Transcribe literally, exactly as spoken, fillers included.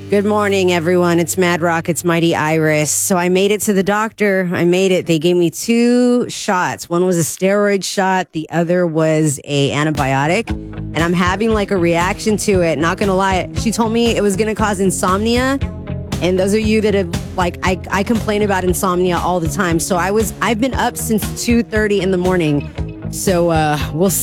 Good morning, everyone. It's Mad Rockets Mighty Iris. So I made it to the doctor. I made it. They gave me two shots. One was a steroid shot. The other was a antibiotic. And I'm having like a reaction to it. Not gonna lie. She told me it was gonna cause insomnia. And those of you that have like, I, I complain about insomnia all the time. So I was, I've been up since two thirty in the morning. So uh, we'll see.